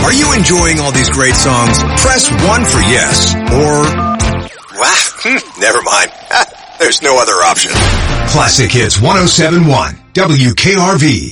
Are you enjoying all these great songs? Press 1 for yes, or, never mind. There's no other option. Classic Hits 107.1 WKRV.